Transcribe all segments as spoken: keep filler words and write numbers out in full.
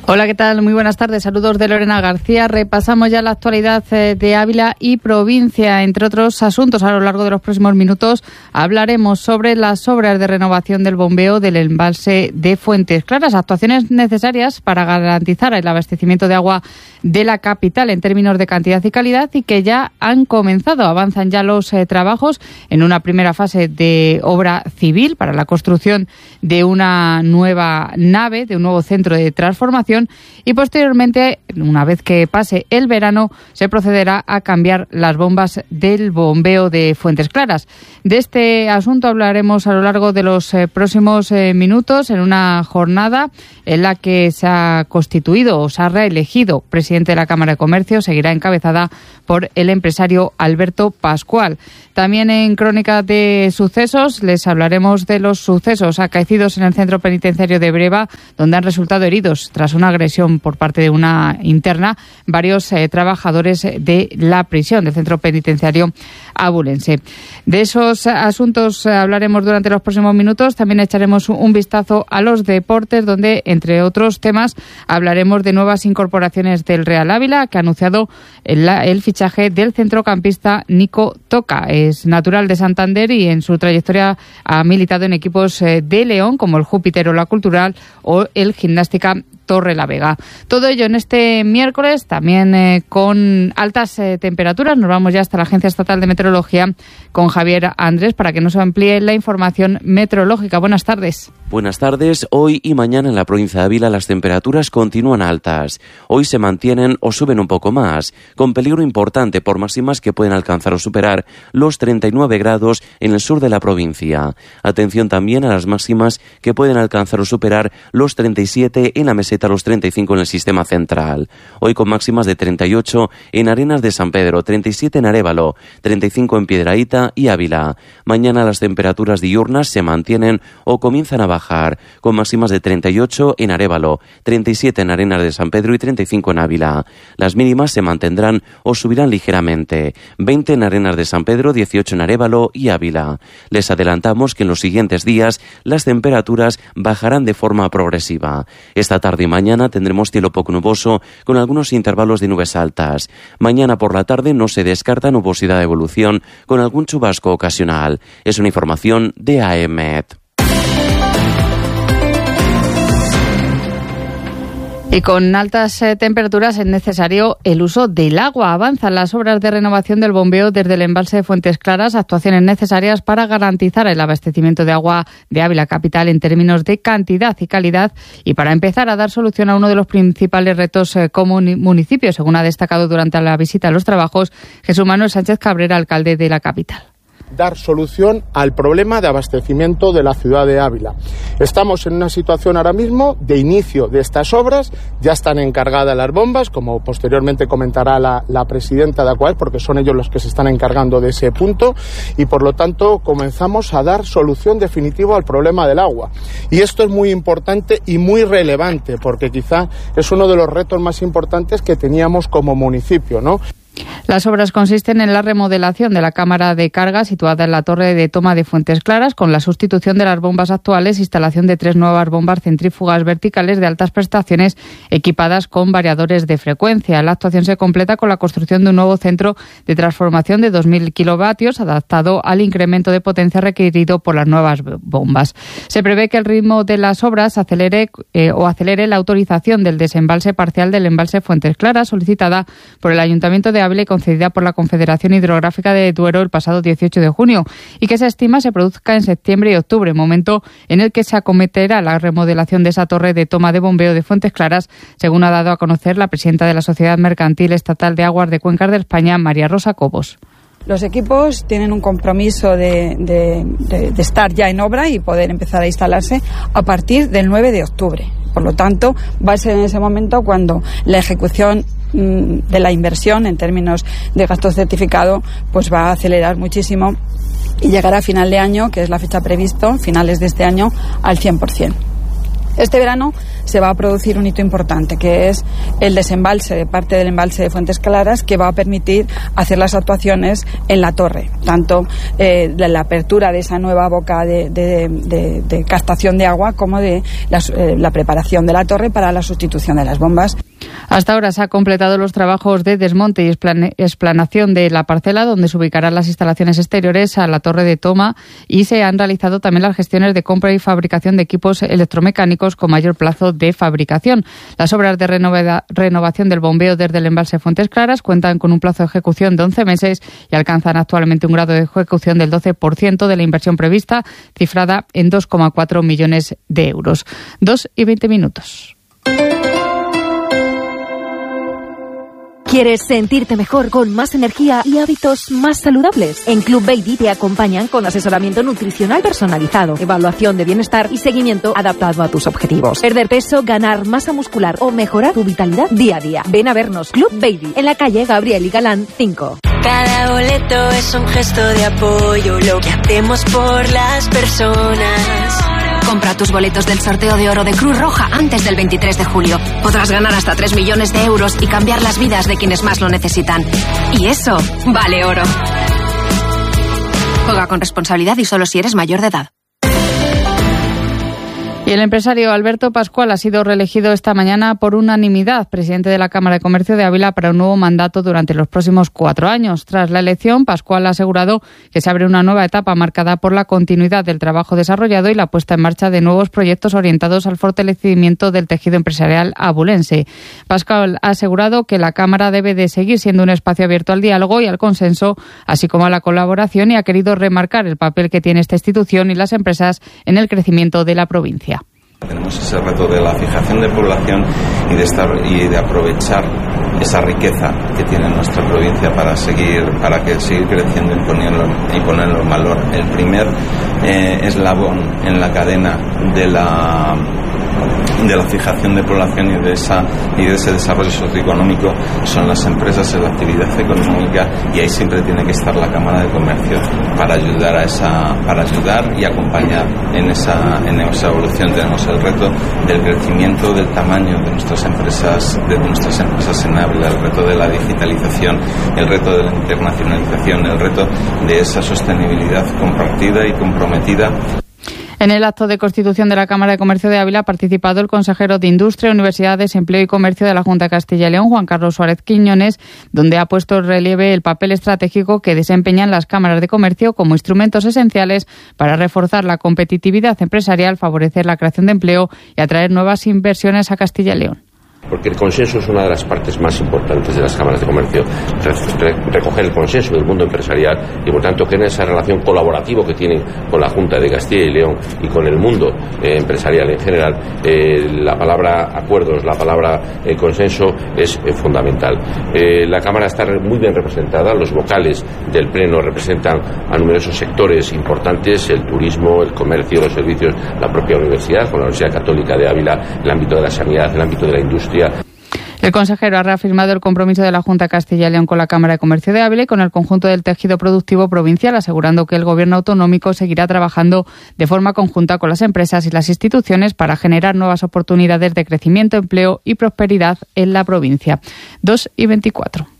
Hola, ¿qué tal? Muy buenas tardes. Saludos de Lorena García. Repasamos ya la actualidad de Ávila y provincia. Entre otros asuntos, a lo largo de los próximos minutos hablaremos sobre las obras de renovación del bombeo del embalse de Fuentes Claras, actuaciones necesarias para garantizar el abastecimiento de agua de la capital en términos de cantidad y calidad, y que ya han comenzado. Avanzan ya los eh, trabajos en una primera fase de obra civil para la construcción de una nueva nave, de un nuevo centro de transformación, y posteriormente, una vez que pase el verano, se procederá a cambiar las bombas del bombeo de Fuentes Claras. De este asunto hablaremos a lo largo de los eh, próximos eh, minutos, en una jornada en la que se ha constituido o se ha reelegido presidente de la Cámara de Comercio. Seguirá encabezada por el empresario Alberto Pascual. También en Crónica de Sucesos les hablaremos de los sucesos acaecidos en el centro penitenciario de Breva, donde han resultado heridos tras una agresión por parte de una interna varios eh, trabajadores de la prisión del centro penitenciario abulense. De esos asuntos eh, hablaremos durante los próximos minutos. También echaremos un vistazo a los deportes, donde, entre otros temas, hablaremos de nuevas incorporaciones del Real Ávila, que ha anunciado el, el fichaje del centrocampista Nico Toca. Es natural de Santander y en su trayectoria ha militado en equipos eh, de León, como el Júpiter o la Cultural o el Gimnástica Torrelavega. Todo ello en este miércoles, también eh, con altas eh, temperaturas. Nos vamos ya hasta la Agencia Estatal de Meteorología con Javier Andrés para que nos amplíe la información meteorológica. Buenas tardes. Buenas tardes. Hoy y mañana en la provincia de Ávila las temperaturas continúan altas. Hoy se mantienen o suben un poco más, con peligro importante por máximas que pueden alcanzar o superar los treinta y nueve grados en el sur de la provincia. Atención también a las máximas que pueden alcanzar o superar los treinta y siete en la meseta, a los treinta y cinco en el sistema central. Hoy con máximas de treinta y ocho en Arenas de San Pedro, treinta y siete en Arévalo, treinta y cinco en Piedrahíta y Ávila. Mañana las temperaturas diurnas se mantienen o comienzan a bajar, con máximas de treinta y ocho en Arévalo, treinta y siete en Arenas de San Pedro y treinta y cinco en Ávila. Las mínimas se mantendrán o subirán ligeramente, veinte en Arenas de San Pedro, dieciocho en Arévalo y Ávila. Les adelantamos que en los siguientes días las temperaturas bajarán de forma progresiva. Esta tarde y mañana tendremos cielo poco nuboso con algunos intervalos de nubes altas. Mañana por la tarde no se descarta nubosidad de evolución con algún chubasco ocasional. Es una información de A E M E T. Y con altas eh, temperaturas es necesario el uso del agua. Avanzan las obras de renovación del bombeo desde el embalse de Fuentes Claras, actuaciones necesarias para garantizar el abastecimiento de agua de Ávila capital en términos de cantidad y calidad, y para empezar a dar solución a uno de los principales retos eh, como municipio, según ha destacado durante la visita a los trabajos Jesús Manuel Sánchez Cabrera, alcalde de la capital. Dar solución al problema de abastecimiento de la ciudad de Ávila. Estamos en una situación ahora mismo de inicio de estas obras, ya están encargadas las bombas, como posteriormente comentará la, la presidenta de Acuaer, porque son ellos los que se están encargando de ese punto, y por lo tanto comenzamos a dar solución definitiva al problema del agua. Y esto es muy importante y muy relevante, porque quizá es uno de los retos más importantes que teníamos como municipio, ¿no? Las obras consisten en la remodelación de la cámara de carga situada en la torre de toma de Fuentes Claras, con la sustitución de las bombas actuales, instalación de tres nuevas bombas centrífugas verticales de altas prestaciones equipadas con variadores de frecuencia. La actuación se completa con la construcción de un nuevo centro de transformación de dos mil kilovatios adaptado al incremento de potencia requerido por las nuevas bombas. Se prevé que el ritmo de las obras acelere eh, o acelere la autorización del desembalse parcial del embalse Fuentes Claras, solicitada por el Ayuntamiento de Ávila y concedida por la Confederación Hidrográfica de Duero el pasado dieciocho de junio, y que se estima se produzca en septiembre y octubre, momento en el que se acometerá la remodelación de esa torre de toma de bombeo de Fuentes Claras, según ha dado a conocer la presidenta de la Sociedad Mercantil Estatal de Aguas de Cuencas de España, María Rosa Cobos. Los equipos tienen un compromiso de, de, de, de estar ya en obra y poder empezar a instalarse a partir del nueve de octubre. Por lo tanto, va a ser en ese momento cuando la ejecución mmm, de la inversión en términos de gasto certificado pues va a acelerar muchísimo y llegará a final de año, que es la fecha prevista, finales de este año, al cien por ciento. Este verano se va a producir un hito importante, que es el desembalse de parte del embalse de Fuentes Claras, que va a permitir hacer las actuaciones en la torre, tanto eh, la, la apertura de esa nueva boca de, de, de, de captación de agua como de la, eh, la preparación de la torre para la sustitución de las bombas. Hasta ahora se han completado los trabajos de desmonte y explanación de la parcela donde se ubicarán las instalaciones exteriores a la torre de toma, y se han realizado también las gestiones de compra y fabricación de equipos electromecánicos con mayor plazo de fabricación. Las obras de renova- renovación del bombeo desde el embalse Fuentes Claras cuentan con un plazo de ejecución de once meses y alcanzan actualmente un grado de ejecución del doce por ciento de la inversión prevista, cifrada en dos coma cuatro millones de euros. Dos y veinte minutos. ¿Quieres sentirte mejor, con más energía y hábitos más saludables? En Club Baby te acompañan con asesoramiento nutricional personalizado, evaluación de bienestar y seguimiento adaptado a tus objetivos. Perder peso, ganar masa muscular o mejorar tu vitalidad día a día. Ven a vernos, Club Baby, en la calle Gabriel y Galán cinco. Cada boleto es un gesto de apoyo, lo que hacemos por las personas. Compra tus boletos del sorteo de oro de Cruz Roja antes del veintitrés de julio. Podrás ganar hasta tres millones de euros y cambiar las vidas de quienes más lo necesitan. Y eso vale oro. Juega con responsabilidad y solo si eres mayor de edad. Y el empresario Alberto Pascual ha sido reelegido esta mañana por unanimidad presidente de la Cámara de Comercio de Ávila para un nuevo mandato durante los próximos cuatro años. Tras la elección, Pascual ha asegurado que se abre una nueva etapa marcada por la continuidad del trabajo desarrollado y la puesta en marcha de nuevos proyectos orientados al fortalecimiento del tejido empresarial abulense. Pascual ha asegurado que la Cámara debe de seguir siendo un espacio abierto al diálogo y al consenso, así como a la colaboración, y ha querido remarcar el papel que tiene esta institución y las empresas en el crecimiento de la provincia. Tenemos ese reto de la fijación de población y de estar y de aprovechar esa riqueza que tiene nuestra provincia para seguir para que seguir creciendo y ponerlo, y ponerlo en valor. El primer eh, eslabón en la cadena de la de la fijación de población y de esa y de ese desarrollo socioeconómico son las empresas en la actividad económica, y ahí siempre tiene que estar la Cámara de Comercio para ayudar a esa para ayudar y acompañar en esa en esa evolución. Tenemos el reto del crecimiento del tamaño de nuestras empresas de nuestras empresas en Ávila, el reto de la digitalización, el reto de la internacionalización, el reto de esa sostenibilidad compartida y comprometida. En el acto de constitución de la Cámara de Comercio de Ávila ha participado el consejero de Industria, Universidades, Empleo y Comercio de la Junta de Castilla y León, Juan Carlos Suárez Quiñones, donde ha puesto en relieve el papel estratégico que desempeñan las cámaras de comercio como instrumentos esenciales para reforzar la competitividad empresarial, favorecer la creación de empleo y atraer nuevas inversiones a Castilla y León. Porque el consenso es una de las partes más importantes de las cámaras de comercio, recoger el consenso del mundo empresarial y, por tanto, que en esa relación colaborativa que tienen con la Junta de Castilla y León y con el mundo eh, empresarial en general, eh, la palabra acuerdos, la palabra eh, consenso es eh, fundamental. Eh, la Cámara está muy bien representada, los vocales del Pleno representan a numerosos sectores importantes: el turismo, el comercio, los servicios, la propia universidad, con la Universidad Católica de Ávila, el ámbito de la sanidad, el ámbito de la industria. El consejero ha reafirmado el compromiso de la Junta de Castilla y León con la Cámara de Comercio de Ávila y con el conjunto del tejido productivo provincial, asegurando que el Gobierno autonómico seguirá trabajando de forma conjunta con las empresas y las instituciones para generar nuevas oportunidades de crecimiento, empleo y prosperidad en la provincia. dos y veinticuatro.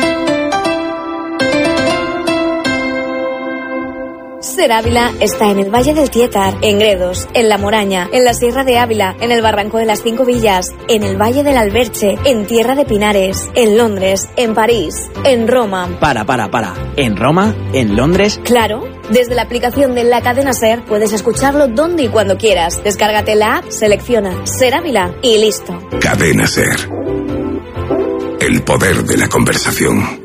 Ser Ávila está en el Valle del Tietar, en Gredos, en La Moraña, en la Sierra de Ávila, en el Barranco de las Cinco Villas, en el Valle del Alberche, en Tierra de Pinares, en Londres, en París, en Roma. Para, para, para. ¿En Roma? ¿En Londres? Claro. Desde la aplicación de la cadena SER puedes escucharlo donde y cuando quieras. Descárgate la app, selecciona Ser Ávila y listo. Cadena SER. El poder de la conversación.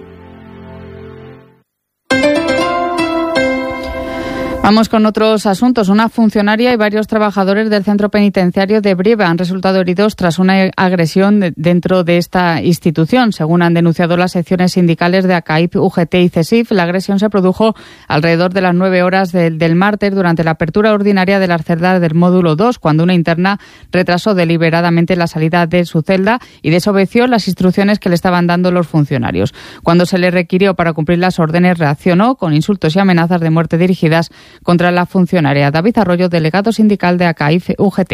Vamos con otros asuntos. Una funcionaria y varios trabajadores del centro penitenciario de Brieva han resultado heridos tras una agresión de, dentro de esta institución. Según han denunciado las secciones sindicales de ACAIP, U G T y CESIF, la agresión se produjo alrededor de las nueve horas del, del martes durante la apertura ordinaria de las celdas del módulo dos, cuando una interna retrasó deliberadamente la salida de su celda y desobedeció las instrucciones que le estaban dando los funcionarios. Cuando se le requirió para cumplir las órdenes, reaccionó con insultos y amenazas de muerte dirigidas contra la funcionaria. David Arroyo, delegado sindical de ACAIF U G T.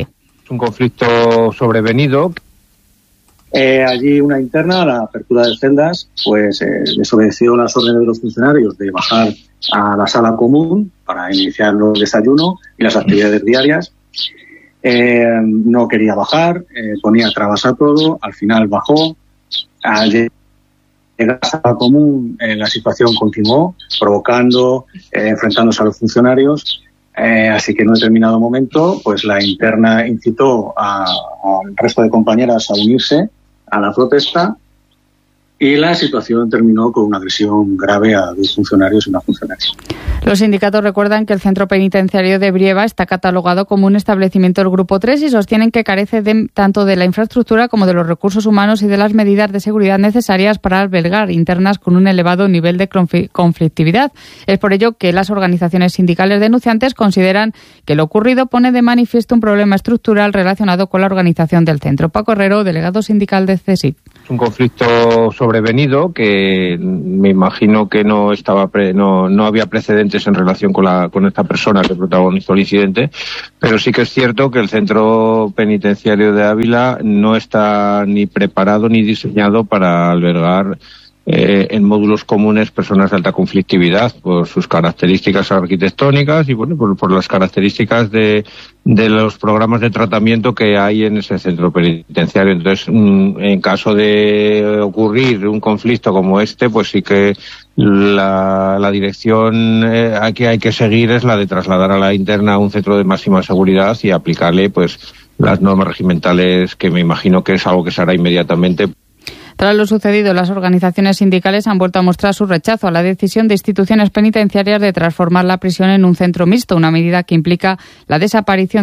Es un conflicto sobrevenido. Eh, allí una interna, a la apertura de celdas, pues eh, desobedeció las órdenes de los funcionarios de bajar a la sala común para iniciar el desayuno y las actividades diarias. Eh, no quería bajar, eh, ponía trabas a todo, al final bajó. Al llegar a la sala común, eh, la situación continuó, provocando, eh, enfrentándose a los funcionarios. Eh, así que en un determinado momento, pues la interna incitó a, al resto de compañeras a unirse a la protesta y la situación terminó con una agresión grave a dos funcionarios y una funcionaria. Los sindicatos recuerdan que el centro penitenciario de Brieva está catalogado como un establecimiento del Grupo tres y sostienen que carece de, tanto de la infraestructura como de los recursos humanos y de las medidas de seguridad necesarias para albergar internas con un elevado nivel de conflictividad. Es por ello que las organizaciones sindicales denunciantes consideran que lo ocurrido pone de manifiesto un problema estructural relacionado con la organización del centro. Paco Herrero, delegado sindical de CESIF. Es un conflicto sobrevenido que me imagino que no estaba pre, no, no había precedentes en relación con la con esta persona que protagonizó el incidente, pero sí que es cierto que el centro penitenciario de Ávila no está ni preparado ni diseñado para albergar Eh, en módulos comunes personas de alta conflictividad por sus características arquitectónicas y bueno por, por las características de, de los programas de tratamiento que hay en ese centro penitenciario. Entonces, mm, en caso de ocurrir un conflicto como este, pues sí que la, la dirección eh, que hay que seguir es la de trasladar a la interna a un centro de máxima seguridad y aplicarle pues las normas regimentales, que me imagino que es algo que se hará inmediatamente. Tras lo sucedido, las organizaciones sindicales han vuelto a mostrar su rechazo a la decisión de instituciones penitenciarias de transformar la prisión en un centro mixto, una medida que implica la desaparición